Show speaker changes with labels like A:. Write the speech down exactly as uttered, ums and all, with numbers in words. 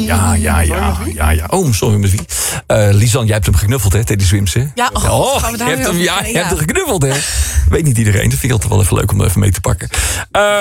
A: Ja, ja, ja, ja, ja. Oh, sorry, met wie? Uh, Lisan, jij hebt hem geknuffeld, hè, Teddy Swims, hè?
B: Ja, oh,
A: oh,
B: gaan we daar
A: je hebt hem, ja,
B: ja.
A: je hebt hem geknuffeld, hè? Weet niet iedereen. Dat vind ik altijd wel even leuk om er even mee te pakken. Uh,